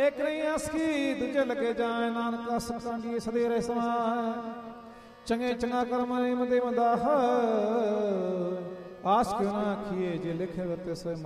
ਏਕ ਨਹੀਂ ਆਸਕੀ ਦੂਜੇ ਲੱਗੇ ਜਾਏ, ਨਾਨਕ ਅਸ ਕਾਂਡੀਏ ਸਦੇਰੇ ਸਮਾਏ। ਚੰਗੇ ਚੰਗਾ ਕਰਮ ਨੇ ਮੰਦੇ ਮੰਦਾ ਆਸ ਕਿਉਂ ਨਾ ਆਖੀਏ, ਜੇ ਲਿਖੇ ਵਰਤੇ ਸੋਏ